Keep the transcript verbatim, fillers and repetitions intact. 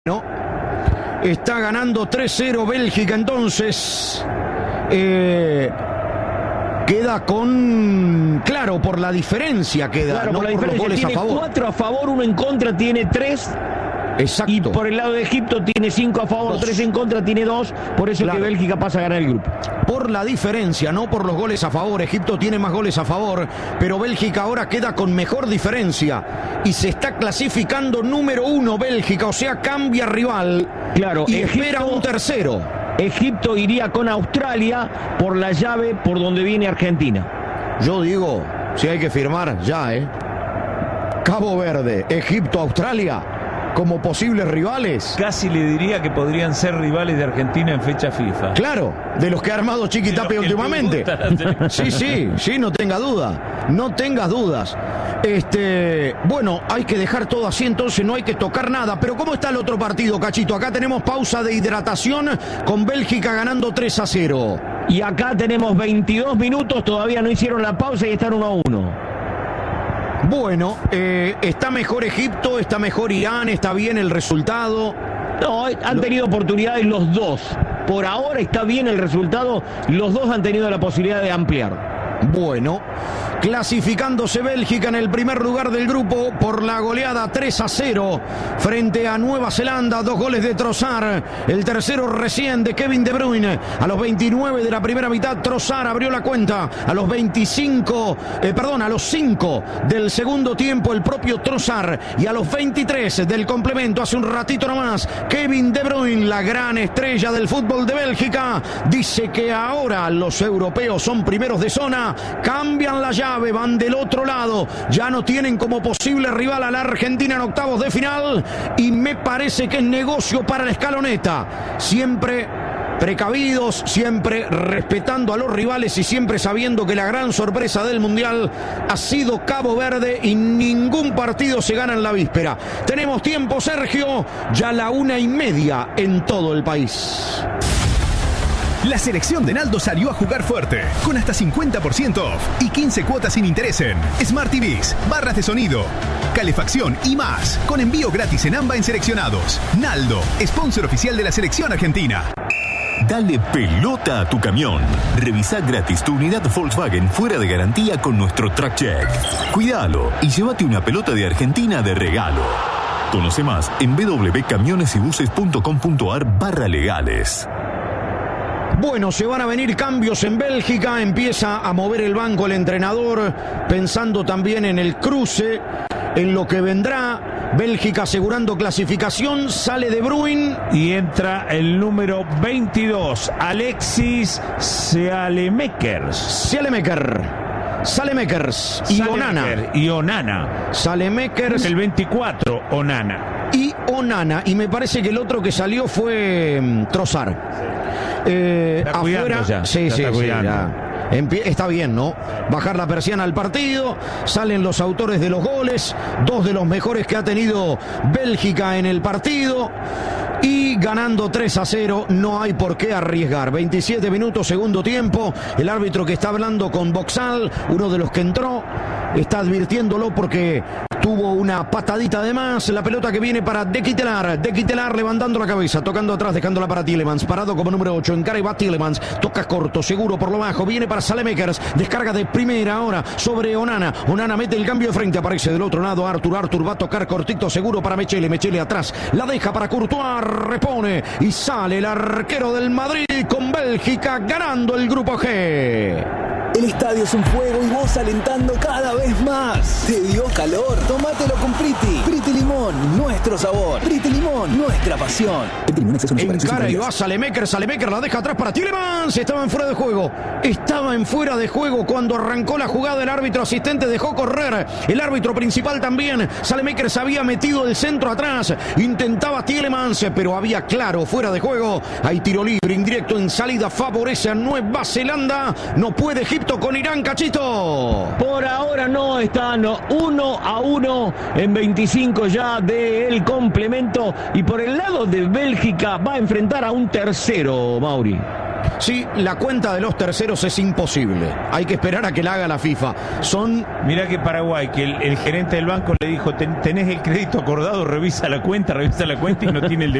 ¿no? Está ganando tres cero Bélgica, entonces eh, queda con, claro, por la diferencia queda, claro, no por, la por diferencia. los goles Tiene a favor. Cuatro a favor, uno en contra, tiene tres. Exacto. Y por el lado de Egipto tiene cinco a favor, dos. tres en contra, tiene dos. Por eso claro. que Bélgica pasa a ganar el grupo. Por la diferencia, no por los goles a favor. Egipto tiene más goles a favor, pero Bélgica ahora queda con mejor diferencia y se está clasificando número uno Bélgica, o sea, cambia rival. Claro, y Egipto, espera un tercero. Egipto iría con Australia por la llave por donde viene Argentina. Yo digo, si hay que firmar, ya, ¿eh? Cabo Verde, Egipto, Australia, como posibles rivales. Casi le diría que podrían ser rivales de Argentina en fecha FIFA. Claro, de los que ha armado Chiqui Tapia últimamente. Sí, sí, sí, no tenga duda. No tengas dudas. Este, bueno, hay que dejar todo así, entonces no hay que tocar nada. Pero ¿cómo está el otro partido, Cachito? Acá tenemos pausa de hidratación con Bélgica ganando tres a cero. Y acá tenemos veintidós minutos, todavía no hicieron la pausa y están uno a uno. Bueno, eh, está mejor Egipto, está mejor Irán, está bien el resultado. No, han tenido oportunidades los dos. Por ahora está bien el resultado, los dos han tenido la posibilidad de ampliar. Bueno, clasificándose Bélgica en el primer lugar del grupo por la goleada tres a cero frente a Nueva Zelanda, dos goles de Trossard, el tercero recién de Kevin De Bruyne. A los veintinueve de la primera mitad Trossard abrió la cuenta, a los veinticinco, eh, perdón, a los cinco del segundo tiempo el propio Trossard, y a los veintitrés del complemento, hace un ratito nomás, Kevin De Bruyne, la gran estrella del fútbol de Bélgica, dice que ahora los europeos son primeros de zona. Cambian la llave, van del otro lado, ya no tienen como posible rival a la Argentina en octavos de final, y me parece que es negocio para la escaloneta, siempre precavidos, siempre respetando a los rivales y siempre sabiendo que la gran sorpresa del Mundial ha sido Cabo Verde y ningún partido se gana en la víspera. Tenemos tiempo, Sergio, ya la una y media en todo el país. La selección de Naldo salió a jugar fuerte, con hasta cincuenta por ciento off y quince cuotas sin interés en Smart T Vs, barras de sonido, calefacción y más, con envío gratis en AMBA en seleccionados. Naldo, sponsor oficial de la selección argentina. Dale pelota a tu camión. Revisa gratis tu unidad Volkswagen fuera de garantía con nuestro Track Check. Cuídalo y llévate una pelota de Argentina de regalo. Conoce más en www.camionesybuses.com.ar barra legales. Bueno, se van a venir cambios en Bélgica, empieza a mover el banco el entrenador, pensando también en el cruce, en lo que vendrá. Bélgica asegurando clasificación, sale De Bruyne. Y entra el número veintidós, Alexis Saelemaekers. Saelemaekers. Saelemaekers y Onana. Y Onana. Saelemaekers. El veinticuatro, Onana. Y Onana. Y me parece que el otro que salió fue um, Trossard. Eh, está afuera, ya, sí, ya sí, está, sí, ya. Está bien, ¿no? Bajar la persiana al partido, salen los autores de los goles, dos de los mejores que ha tenido Bélgica en el partido, y ganando tres a cero, no hay por qué arriesgar. veintisiete minutos, segundo tiempo, el árbitro que está hablando con Boxall, uno de los que entró, está advirtiéndolo porque tuvo una patadita de más. La pelota que viene para De Ketelaere. De Ketelaere levantando la cabeza, tocando atrás, dejándola para Tielemans. Parado como número ocho. Encara y va Tielemans. Toca corto, seguro por lo bajo. Viene para Saelemaekers. Descarga de primera ahora sobre Onana. Onana mete el cambio de frente. Aparece del otro lado Arthur. Arthur va a tocar cortito, seguro para Mechele. Mechele atrás. La deja para Courtois. Repone. Y sale el arquero del Madrid con Bélgica ganando el grupo G. El estadio es un fuego y vos alentando cada vez más. ¿Te dio calor? Tómatelo con Priti. Priti Limón, nuestro sabor. Priti Limón, nuestra pasión. Encara y va Saelemaekers. Saelemaekers la deja atrás para Tielemans. Estaba en fuera de juego. Estaba en fuera de juego cuando arrancó la jugada. El árbitro asistente dejó correr. El árbitro principal también. Saelemaekers había metido el centro atrás. Intentaba Tielemans, pero había claro fuera de juego. Hay tiro libre indirecto en salida. Favorece a Nueva Zelanda. No puede Egipto con Irán, Cachito. Por ahora no, están uno a uno en veinticinco ya del complemento. Y por el lado de Bélgica va a enfrentar a un tercero, Mauri. Sí, la cuenta de los terceros es imposible. Hay que esperar a que la haga la FIFA. Son... Mirá que Paraguay, que el, el gerente del banco le dijo, "Ten, tenés el crédito acordado, revisa la cuenta, revisa la cuenta y no tiene el